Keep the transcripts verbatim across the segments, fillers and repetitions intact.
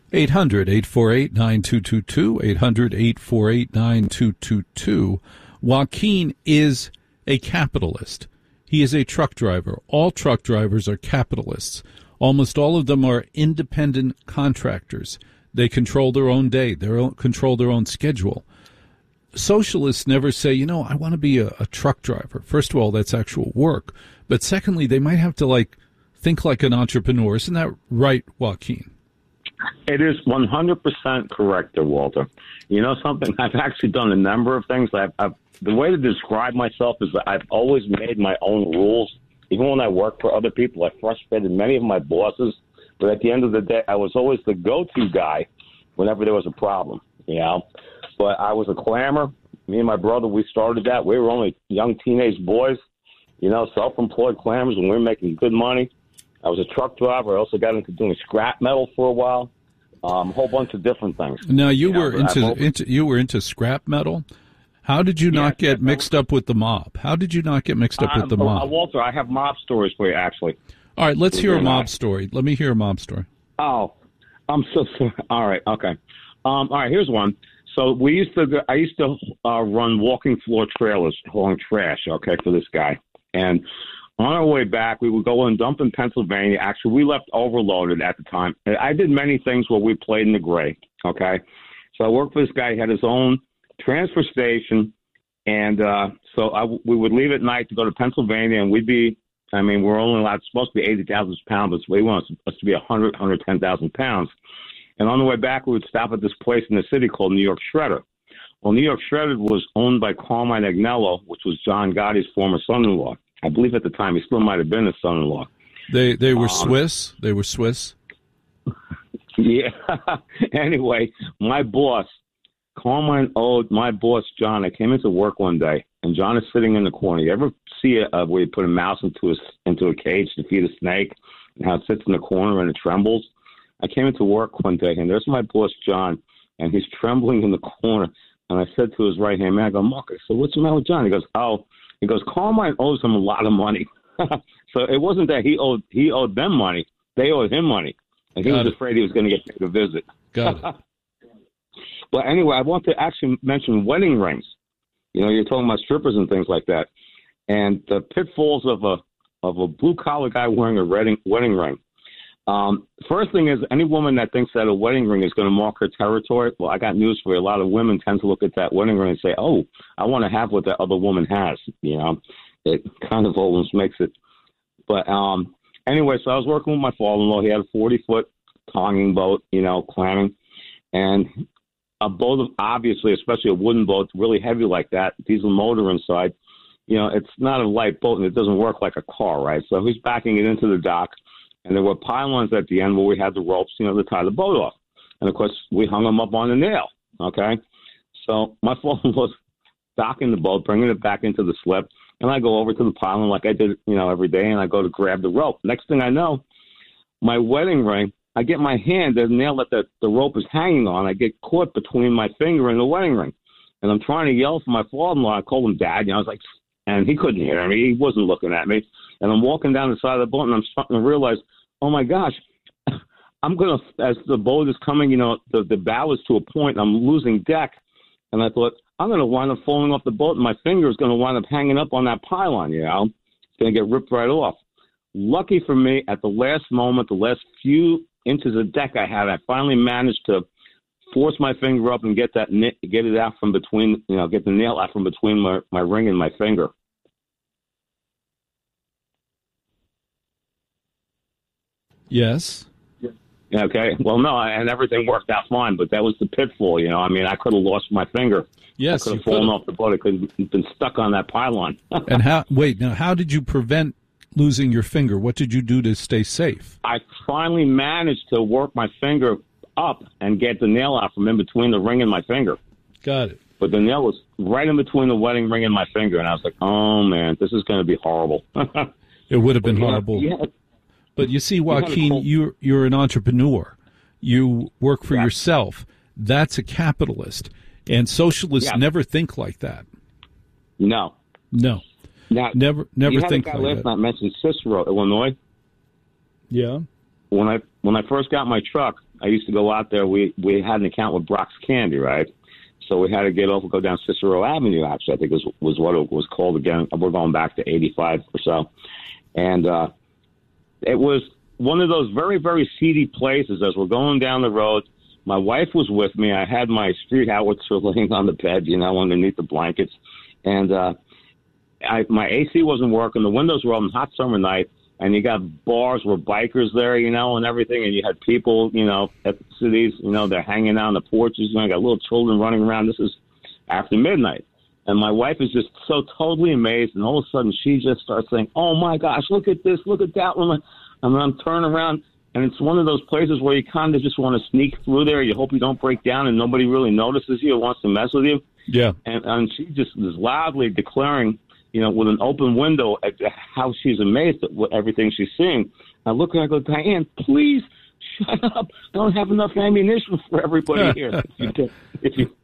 eight hundred, eight four eight, nine two two two, eight hundred, eight four eight, nine two two two. Joaquin is a capitalist. He is a truck driver. All truck drivers are capitalists. Almost all of them are independent contractors. They control their own day. They control their own schedule. Socialists never say, you know, I want to be a, a truck driver. First of all, that's actual work. But secondly, they might have to, like, think like an entrepreneur. Isn't that right, Joaquin? It is one hundred percent correct there, Walter. You know something? I've actually done a number of things. I've, I've, the way to describe myself is that I've always made my own rules. Even when I worked for other people, I frustrated many of my bosses. But at the end of the day, I was always the go-to guy whenever there was a problem, you know. But I was a clamor. Me and my brother, we started that. We were only young teenage boys, you know, self-employed clammers, and we were making good money. I was a truck driver. I also got into doing scrap metal for a while, um, a whole bunch of different things. Now, you, you were know, into, into you were into scrap metal. How did you not yeah, get mixed up with the mob? How did you not get mixed up uh, with the mob? Uh, Walter, I have mob stories for you, actually. All right, let's hear a mob story. Let me hear a mob story. Oh, I'm so sorry. All right, okay. Um, all right, here's one. So we used to, I used to uh, run walking floor trailers hauling trash, okay, for this guy. And on our way back, we would go and dump in Pennsylvania. Actually, we left overloaded at the time. I did many things where we played in the gray, okay? So I worked for this guy. He had his own transfer station. And uh, so I, we would leave at night to go to Pennsylvania, and we'd be, I mean, we're only allowed, supposed to be eighty thousand pounds, but we want us to be one hundred, one hundred ten thousand pounds. And on the way back, we would stop at this place in the city called New York Shredder. Well, New York Shredder was owned by Carmine Agnello, which was John Gotti's former son-in-law. I believe at the time he still might have been his son-in-law. They they were um, Swiss? They were Swiss? Yeah. Anyway, my boss, Carmine owed my boss, John. I came into work one day, and John is sitting in the corner. You ever see a, uh, where you put a mouse into a, into a cage to feed a snake, and how it sits in the corner and it trembles? I came into work one day, and there's my boss, John, and he's trembling in the corner. And I said to his right-hand man, I go, Mark, I said, what's the matter with John? He goes, oh, he goes, Carmine owes him a lot of money. So it wasn't that he owed he owed them money. They owed him money. And he Got was it. afraid he was going to get paid a visit. Got it. But anyway, I want to actually mention wedding rings. You know, you're talking about strippers and things like that. And the pitfalls of a of a blue-collar guy wearing a wedding, wedding ring. Um, first thing is, any woman that thinks that a wedding ring is going to mark her territory, well, I got news for you. A lot of women tend to look at that wedding ring and say, oh, I want to have what that other woman has. You know, it kind of almost makes it. But um, anyway, so I was working with my father-in-law. He had a forty-foot tonging boat, you know, clamming. And a boat, obviously, especially a wooden boat, really heavy like that, diesel motor inside, you know, it's not a light boat and it doesn't work like a car, right? So he's backing it into the dock. And there were pylons at the end where we had the ropes, you know, to tie the boat off. And, of course, we hung them up on a nail, okay? So my father was docking the boat, bringing it back into the slip, and I go over to the pylon like I did, you know, every day, and I go to grab the rope. Next thing I know, my wedding ring, I get my hand, the nail that the, the rope is hanging on, I get caught between my finger and the wedding ring. And I'm trying to yell for my father-in-law. I called him Dad, you know, I was like, and he couldn't hear me. He wasn't looking at me. And I'm walking down the side of the boat, and I'm starting to realize, oh, my gosh, I'm going to, as the boat is coming, you know, the, the bow is to a point, I'm losing deck. And I thought, I'm going to wind up falling off the boat, and my finger is going to wind up hanging up on that pylon, you know. It's going to get ripped right off. Lucky for me, at the last moment, the last few inches of deck I had, I finally managed to force my finger up and get that get it out from between, you know, get the nail out from between my, my ring and my finger. Yes. Okay. Well, no, and everything worked out fine, but that was the pitfall. You know, I mean, I could have lost my finger. Yes, I could have fallen off the boat. I could have been stuck on that pylon. And how? Wait, now, how did you prevent losing your finger? What did you do to stay safe? I finally managed to work my finger up and get the nail out from in between the ring and my finger. Got it. But the nail was right in between the wedding ring and my finger, and I was like, "Oh man, this is going to be horrible." It would have been yeah, horrible. Yeah. But you see, Joaquin, you're, you're an entrepreneur. You work for yeah. yourself. That's a capitalist. And socialists yeah. never think like that. No. No. Now, never never you had think a guy like last that. night mentioned Cicero, Illinois. Yeah. When I when I first got my truck, I used to go out there. We we had an account with Brock's Candy, right? So we had to get over, go down Cicero Avenue, actually, I think was was what it was called again. We're going back to eighty-five or so. And uh, it was one of those very, very seedy places. As we're going down the road, my wife was with me. I had my street howitzer laying on the bed, you know, underneath the blankets. And uh, I, my A C wasn't working. The windows were open, hot summer night. And you got bars where bikers there, you know, and everything. And you had people, you know, at the cities, you know, they're hanging out on the porches. You know, I got little children running around. This is after midnight. And my wife is just so totally amazed. And all of a sudden she just starts saying, oh, my gosh, look at this, look at that one. And then I'm turning around. And it's one of those places where you kind of just want to sneak through there. You hope you don't break down and nobody really notices you or wants to mess with you. Yeah. And, and she just is loudly declaring, you know, with an open window, at how she's amazed at what, everything she's seeing. I look at her and I go, Diane, please shut up. I don't have enough ammunition for everybody here. If you, get, if you,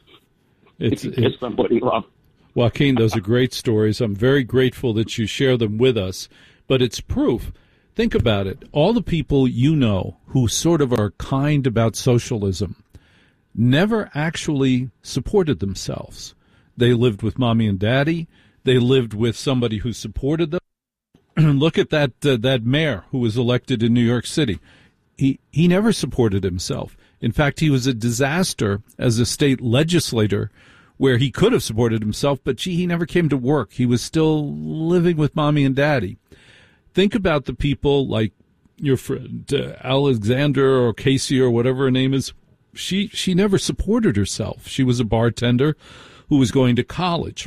it's, if you piss somebody off. Joaquin, those are great stories. I'm very grateful that you share them with us. But it's proof. Think about it. All the people you know who sort of are kind about socialism never actually supported themselves. They lived with mommy and daddy. They lived with somebody who supported them. Look at that uh, that mayor who was elected in New York City. He he never supported himself. In fact, he was a disaster as a state legislator where he could have supported himself, but gee, he never came to work. He was still living with mommy and daddy. Think about the people like your friend uh, Alexander or Casey or whatever her name is. She she never supported herself. She was a bartender who was going to college.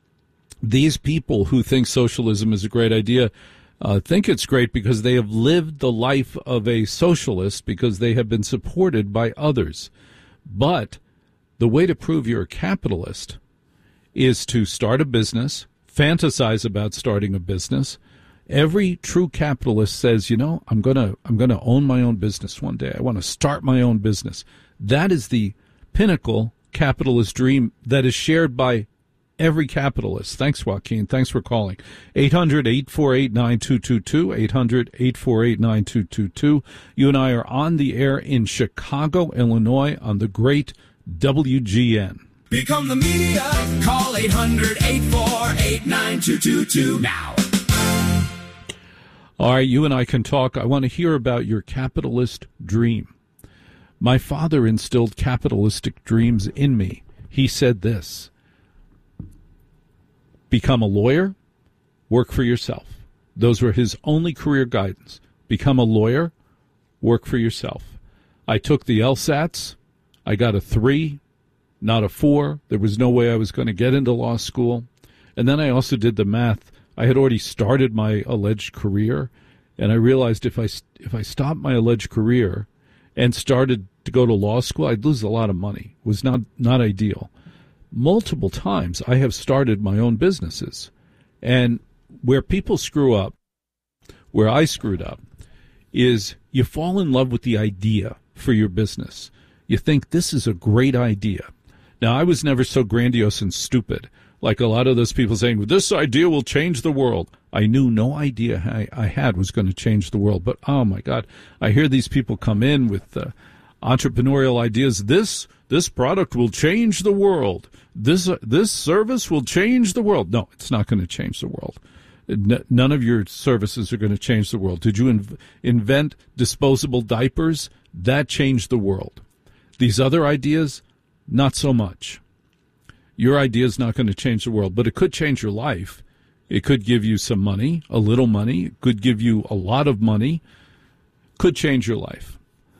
These people who think socialism is a great idea uh, think it's great because they have lived the life of a socialist because they have been supported by others. But the way to prove you're a capitalist is to start a business, fantasize about starting a business. Every true capitalist says, you know, I'm going to I'm going to own my own business one day. I want to start my own business. That is the pinnacle capitalist dream that is shared by every capitalist. Thanks, Joaquin. Thanks for calling. eight hundred, eight four eight, nine two two two, eight hundred, eight four eight, nine two two two. You and I are on the air in Chicago, Illinois, on the great W G N. Become the media. Call eight hundred, eight four eight, nine two two two now. All right, you and I can talk. I want to hear about your capitalist dream. My father instilled capitalistic dreams in me. He said this: become a lawyer, work for yourself. Those were his only career guidance. Become a lawyer, work for yourself. I took the LSATs. I got a three, not a four. There was no way I was going to get into law school. And then I also did the math. I had already started my alleged career, and I realized if I, if I stopped my alleged career and started to go to law school, I'd lose a lot of money. It was not, not ideal. Multiple times I have started my own businesses, and where people screw up, where I screwed up, is you fall in love with the idea for your business. You think this is a great idea. Now, I was never so grandiose and stupid like a lot of those people saying, this idea will change the world. I knew no idea I, I had was going to change the world. But, oh, my God, I hear these people come in with uh, entrepreneurial ideas. This this product will change the world. This uh, this service will change the world. No, it's not going to change the world. N- none of your services are going to change the world. Did you inv- invent disposable diapers? That changed the world. These other ideas, not so much. Your idea is not going to change the world, but it could change your life. It could give you some money, a little money. It could give you a lot of money. Could change your life.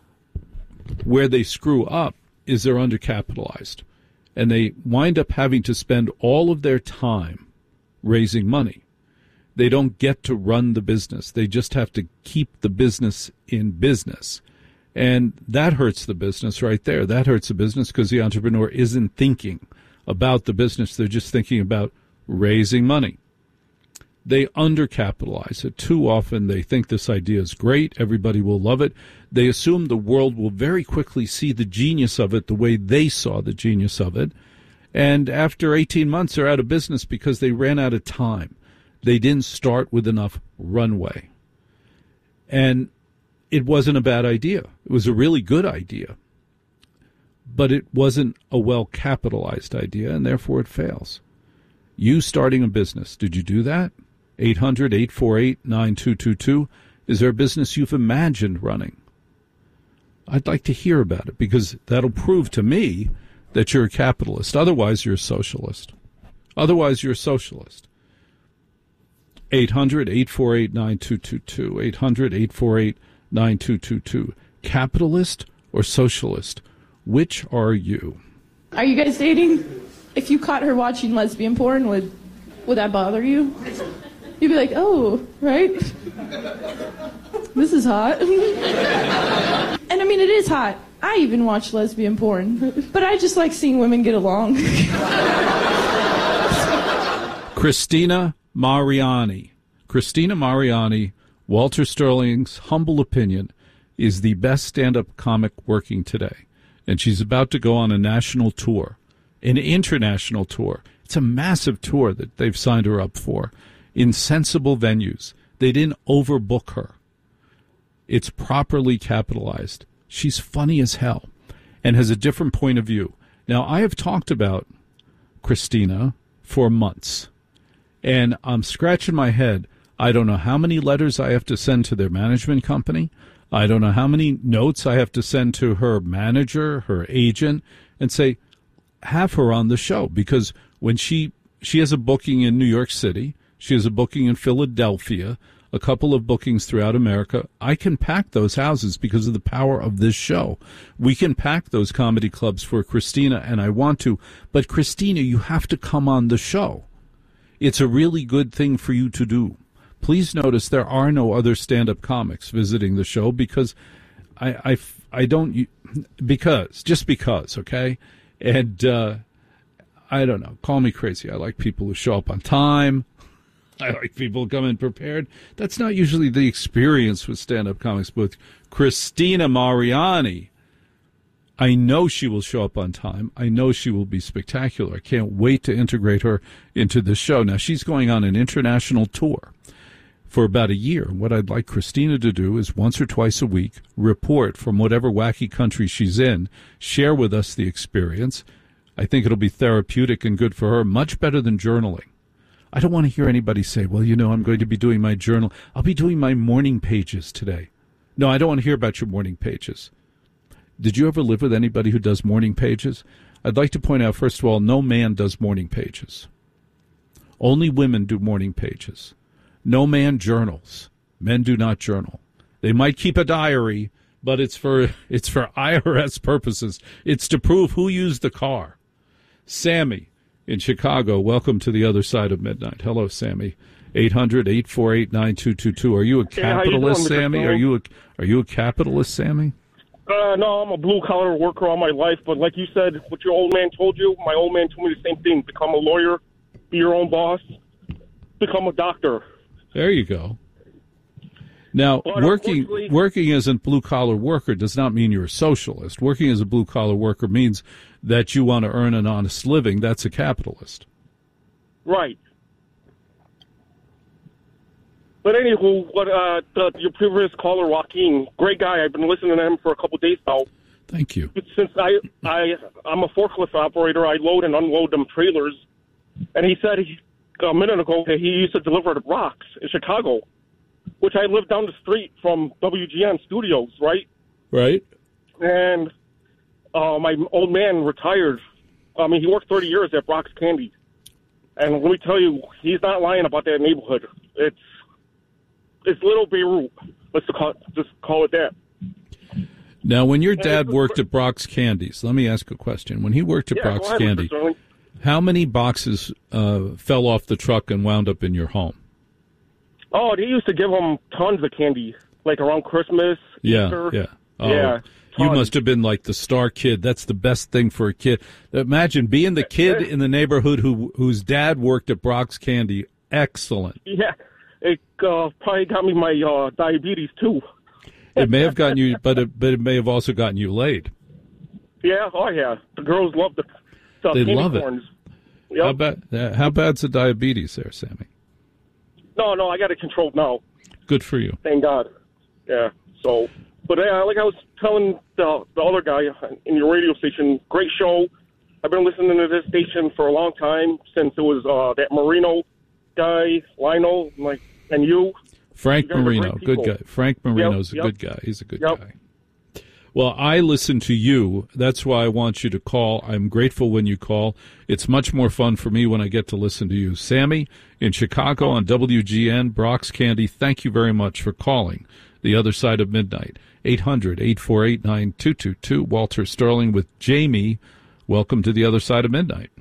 Where they screw up is they're undercapitalized, and they wind up having to spend all of their time raising money. They don't get to run the business. They just have to keep the business in business. And that hurts the business right there. That hurts the business because the entrepreneur isn't thinking about the business. They're just thinking about raising money. They undercapitalize it. Too often they think this idea is great. Everybody will love it. They assume the world will very quickly see the genius of it the way they saw the genius of it. And after eighteen months, they're out of business because they ran out of time. They didn't start with enough runway. And it wasn't a bad idea. It was a really good idea. But it wasn't a well-capitalized idea, and therefore it fails. You starting a business, did you do that? eight hundred, eight four eight, nine two two two. Is there a business you've imagined running? I'd like to hear about it, because that'll prove to me that you're a capitalist. Otherwise, you're a socialist. Otherwise, you're a socialist. eight hundred, eight four eight, nine two two two. eight hundred, eight four eight, nine two two two. Capitalist or socialist? Which are you? Are you guys dating? If you caught her watching lesbian porn, would would that bother you? You'd be like, oh, right? This is hot. And I mean, it is hot. I even watch lesbian porn. But I just like seeing women get along. Christina Mariani. Christina Mariani, Walter Sterling's humble opinion, is the best stand-up comic working today. And she's about to go on a national tour, an international tour. It's a massive tour that they've signed her up for in sensible venues. They didn't overbook her. It's properly capitalized. She's funny as hell and has a different point of view. Now, I have talked about Christina for months, and I'm scratching my head. I don't know how many letters I have to send to their management company. I don't know how many notes I have to send to her manager, her agent, and say, have her on the show. Because when she she has a booking in New York City, she has a booking in Philadelphia, a couple of bookings throughout America, I can pack those houses because of the power of this show. We can pack those comedy clubs for Christina, and I want to. But Christina, you have to come on the show. It's a really good thing for you to do. Please notice there are no other stand-up comics visiting the show because I, I, I don't, because, just because, okay? And uh, I don't know, call me crazy. I like people who show up on time. I like people who come in prepared. That's not usually the experience with stand-up comics. But Christina Mariani, I know she will show up on time. I know she will be spectacular. I can't wait to integrate her into the show. Now, she's going on an international tour for about a year. What I'd like Christina to do is once or twice a week report from whatever wacky country she's in, share with us the experience. I think it'll be therapeutic and good for her, much better than journaling. I don't want to hear anybody say, well, you know, I'm going to be doing my journal. I'll be doing my morning pages today. No, I don't want to hear about your morning pages. Did you ever live with anybody who does morning pages? I'd like to point out, first of all, no man does morning pages. Only women do morning pages. No man journals. Men do not journal. They might keep a diary, but it's for it's for I R S purposes. It's to prove who used the car. Sammy in Chicago, welcome to the other side of midnight. Hello, Sammy. eight hundred, eight four eight, nine two two two. Are you a capitalist, hey, you doing, Sammy? Are you a, are you a capitalist, Sammy? Uh, no, I'm a blue-collar worker all my life, but like you said, what your old man told you, my old man told me the same thing. Become a lawyer, be your own boss, become a doctor. There you go. Now, but working working as a blue-collar worker does not mean you're a socialist. Working as a blue-collar worker means that you want to earn an honest living. That's a capitalist. Right. But anywho, what uh, the, your previous caller, Joaquin, great guy. I've been listening to him for a couple of days now. Thank you. Since I, I, I'm a forklift operator, I load and unload them trailers. And he said he, a minute ago that he used to deliver to rocks in Chicago, which I live down the street from W G N Studios, right? Right. And uh, my old man retired. I mean, he worked thirty years at Brock's Candy. And let me tell you, he's not lying about that neighborhood. It's it's Little Beirut. Let's call, just call it that. Now, when your dad worked at Brock's Candies, let me ask a question. When he worked at yeah, Brock's ahead, Candy, how many boxes uh, fell off the truck and wound up in your home? Oh, they used to give him tons of candy, like around Christmas, yeah, Easter. Yeah, oh, yeah. You must have been like the star kid. That's the best thing for a kid. Imagine being the kid in the neighborhood who whose dad worked at Brock's Candy. Excellent. Yeah, it uh, probably got me my uh, diabetes too. It may have gotten you, but it, but it may have also gotten you laid. Yeah, oh yeah. The girls love the, the they candy love corns. it. Yep. How bad? Uh, how bad's the diabetes there, Sammy? No, no, I got it controlled now. Good for you. Thank God. Yeah. So, but uh, like I was telling the, the other guy in your radio station, great show. I've been listening to this station for a long time, since it was uh, that Marino guy, Lionel, like, and you. Frank You guys are Marino, great good people. guy. Frank Marino's Yep, a yep. good guy. He's a good Yep. guy. Well, I listen to you. That's why I want you to call. I'm grateful when you call. It's much more fun for me when I get to listen to you. Sammy in Chicago on W G N, Brock's Candy, thank you very much for calling The Other Side of Midnight. eight hundred, eight four eight, nine two two two. Walter Sterling with Jamie. Welcome to The Other Side of Midnight.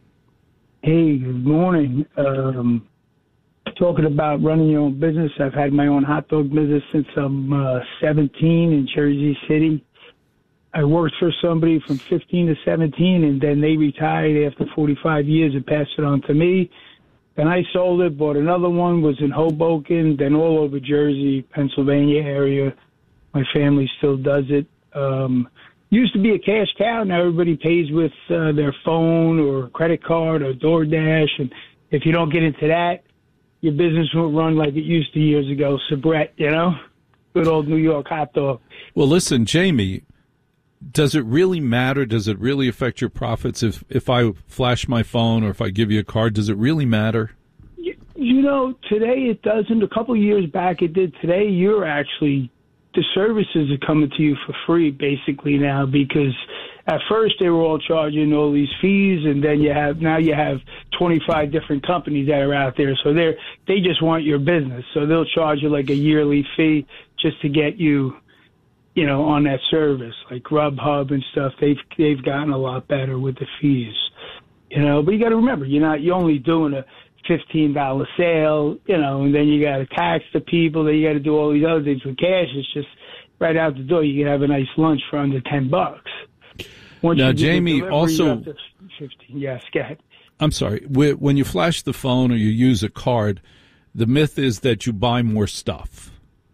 Hey, good morning. Um, talking about running your own business, I've had my own hot dog business since I'm uh, seventeen in Jersey City. I worked for somebody from fifteen to seventeen, and then they retired after forty-five years and passed it on to me. Then I sold it, bought another one, was in Hoboken, then all over Jersey, Pennsylvania area. My family still does it. Um, used to be a cash cow. Now everybody pays with uh, their phone or credit card or DoorDash. And if you don't get into that, your business won't run like it used to years ago. Sabrett, you know? Good old New York hot dog. Well, listen, Jamie, does it really matter? Does it really affect your profits if, if I flash my phone or if I give you a card? Does it really matter? You, you know, today it doesn't. A couple of years back it did. Today you're actually, the services are coming to you for free basically now, because at first they were all charging all these fees, and then you have, now you have twenty-five different companies that are out there. So they're, they just want your business. So they'll charge you like a yearly fee just to get you, you know, on that service, like Grubhub and stuff. They've they've gotten a lot better with the fees, you know. But you got to remember, you're not you're only doing a fifteen dollar sale, you know, and then you got to tax the people. Then you got to do all these other things with cash. It's just right out the door. You can have a nice lunch for under ten bucks. Once Now, you do the Jamie, delivery, also- you're up to fifteen. Yes, go ahead. I'm sorry. Wh- When you flash the phone or you use a card, the myth is that you buy more stuff.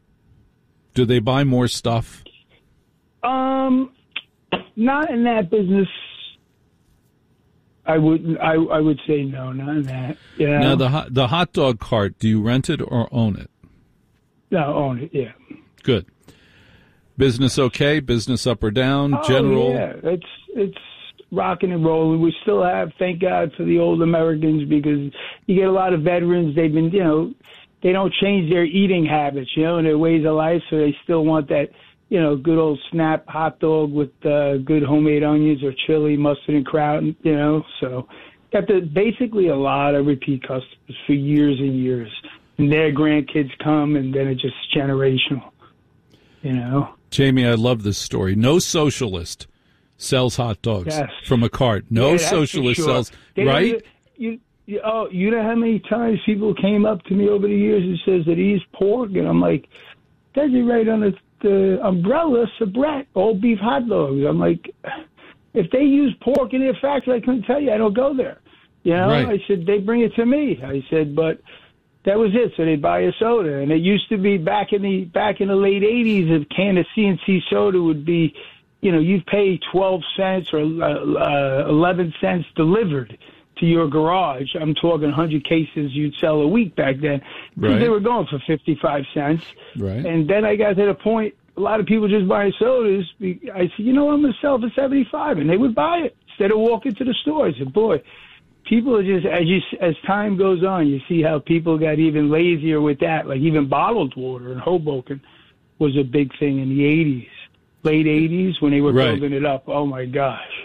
Do they buy more stuff? Um, not in that business. I would I I would say no, not in that. You know? Now, the hot, the hot dog cart, do you rent it or own it? No, own it. Yeah. Good. Business okay? Business up or down? General? Oh, yeah, it's it's rocking and rolling. We still have, thank God for the old Americans, because you get a lot of veterans. They've been, you know, they don't change their eating habits, you know, and their ways of life, so they still want that, you know, good old snap hot dog with uh, good homemade onions or chili, mustard and kraut, you know. So got the basically a lot of repeat customers for years and years, and their grandkids come, and then it's just generational, you know. Jamie, I love this story. No socialist sells hot dogs Yes. from a cart. No Yeah, that's for socialist sure. sells, They don't right? even- You, you, oh, you know how many times people came up to me over the years and says that he's pork, and I'm like, that's it right on the, the umbrella, Sabrett, all beef hot dogs. I'm like, if they use pork in their factory, I couldn't tell you. I don't go there. You know, Right. I said, they bring it to me. I said, but that was it. So they'd buy a soda. And it used to be back in the back in the late eighties, a can of C and C soda would be, you know, you'd pay twelve cents or uh, eleven cents delivered to your garage. I'm talking one hundred cases you'd sell a week back then. Because Right. they were going for fifty-five cents. Right. And then I got to the point, a lot of people just buying sodas. I said, you know, I'm going to sell for seventy-five. And they would buy it instead of walking to the store. I said, boy, people are just, as you, as time goes on, you see how people got even lazier with that. Like even bottled water in Hoboken was a big thing in the eighties, late eighties when they were Right. building it up. Oh, my gosh.